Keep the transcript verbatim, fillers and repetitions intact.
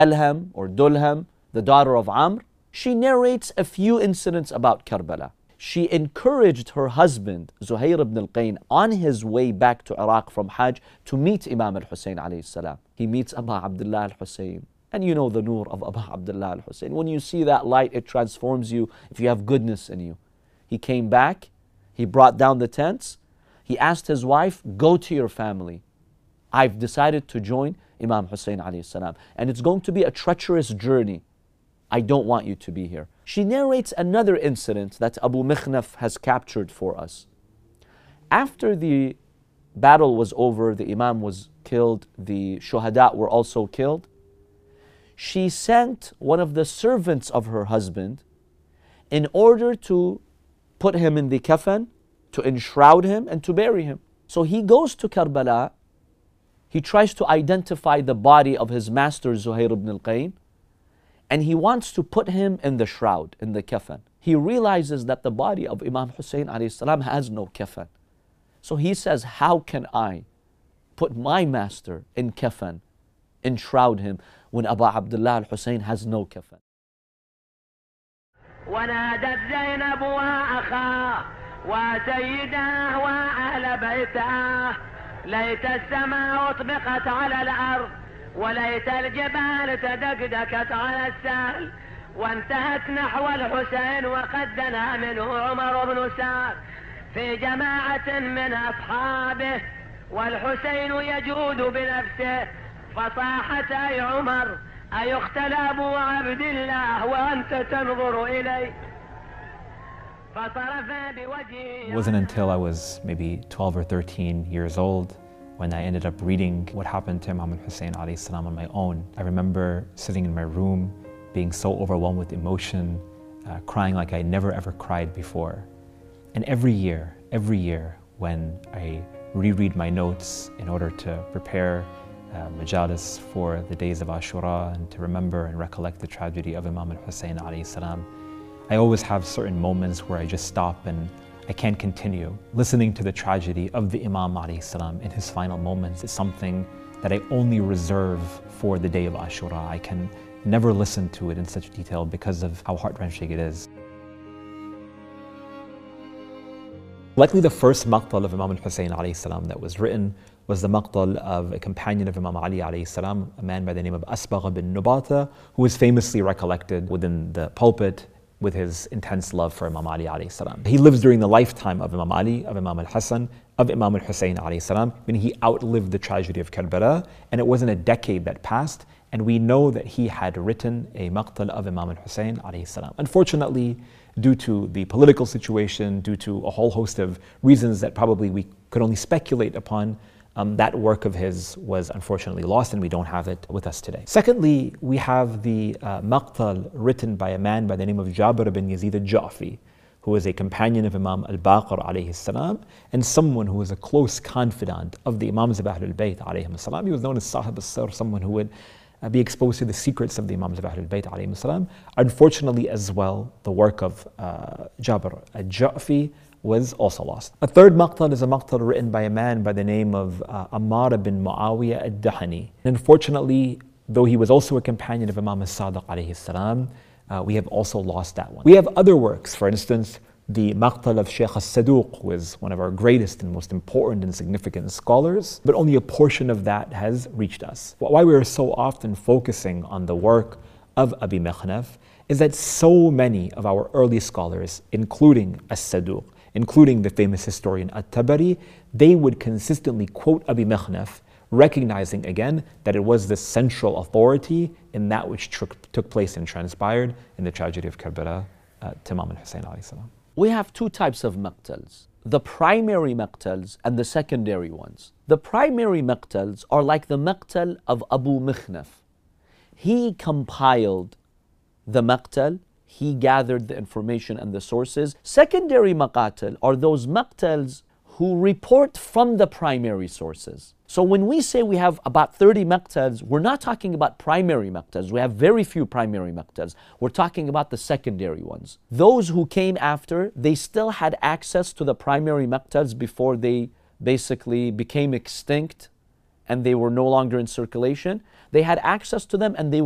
Alham or Dulham, the daughter of Amr, she narrates a few incidents about Karbala. She encouraged her husband, Zuhair ibn al-Qayn, on his way back to Iraq from Hajj to meet Imam al-Hussein alayhi salam. He meets Aba Abdullah al-Hussein. And you know the nur of Aba Abdullah al-Hussein. When you see that light, it transforms you if you have goodness in you. He came back, he brought down the tents, he asked his wife, go to your family. I've decided to join Imam Hussein alayhi salam. And it's going to be a treacherous journey. I don't want you to be here. She narrates another incident that Abu Mikhnaf has captured for us. After the battle was over, the Imam was killed, the Shuhada were also killed, she sent one of the servants of her husband in order to put him in the kafan, to enshroud him and to bury him. So he goes to Karbala, he tries to identify the body of his master Zuhair ibn al-Qayn, and he wants to put him in the shroud, in the kafan. He realizes that the body of Imam Hussein alayhi salam has no kafan. So he says, how can I put my master in kafan, enshroud him, when Abu Abdullah al-Hussein has no kafan? ونادت زينب وأخاه وسيداه وأهل بيته ليت السماء أطبقت على الأرض وليت الجبال تدكدكت على السهل وانتهت نحو الحسين وقد دنا منه عمر بن سعد في جماعة من أصحابه والحسين يجود بنفسه فصاحت أي عمر أيقتل أبو عبد الله وأنت تنظر إليه. It wasn't until I was maybe twelve or thirteen years old when I ended up reading what happened to Imam al-Hussein alayhi salam on my own. I remember sitting in my room, being so overwhelmed with emotion, uh, crying like I never ever cried before. And every year, every year, when I reread my notes in order to prepare uh, majalis for the days of Ashura and to remember and recollect the tragedy of Imam al-Hussein alayhi salam, I always have certain moments where I just stop and I can't continue. Listening to the tragedy of the Imam alayhi salam in his final moments is something that I only reserve for the day of Ashura. I can never listen to it in such detail because of how heart-wrenching it is. Likely the first maqtal of Imam al-Hussein alayhi salam that was written was the maqtal of a companion of Imam Ali alayhi salam, a man by the name of Asbagh bin Nubata, who was famously recollected within the pulpit with his intense love for Imam Ali alayhi salam. He lives during the lifetime of Imam Ali, of Imam al-Hassan, of Imam al-Hussein alayhi salam, meaning he outlived the tragedy of Karbala, and it wasn't a decade that passed, and we know that he had written a maqtal of Imam al-Hussein alayhi salam. Unfortunately, due to the political situation, due to a whole host of reasons that probably we could only speculate upon, Um, that work of his was unfortunately lost and we don't have it with us today. Secondly, we have the uh, maqtal written by a man by the name of Jabir bin Yazid al-Ja'fi, who was a companion of Imam al-Baqir alayhi salam and someone who was a close confidant of the Imams of Ahlul Bayt alayhi salam. He was known as Sahib al-Sir, someone who would uh, be exposed to the secrets of the Imams of Ahlul Bayt alayhi salam. Unfortunately as well, the work of uh, Jabir al-Ja'fi was also lost. A third maqtal is a maqtal written by a man by the name of uh, Ammar bin Muawiyah al-Dahani. And unfortunately, though he was also a companion of Imam al-Sadiq alayhi salam, uh, we have also lost that one. We have other works, for instance, the maqtal of Shaykh al-Saduq, who is one of our greatest and most important and significant scholars, but only a portion of that has reached us. Why we are so often focusing on the work of Abi Mikhnaf is that so many of our early scholars, including al-Saduq, including the famous historian At-Tabari, they would consistently quote Abi Mikhnaf, recognizing again that it was the central authority in that which took, took place and transpired in the tragedy of Karbala uh, to Imam al-Hussein alayhi salam. We have two types of maqtals, the primary maqtals and the secondary ones. The primary maqtals are like the maqtal of Abu Mikhnaf. He compiled the maqtal, he gathered the information and the sources. Secondary maqatil are those maqtals who report from the primary sources. So when we say we have about thirty maqtals, we're not talking about primary maqtals. We have very few primary maqtals. We're talking about the secondary ones. Those who came after, they still had access to the primary maqtals before they basically became extinct and they were no longer in circulation. They had access to them and they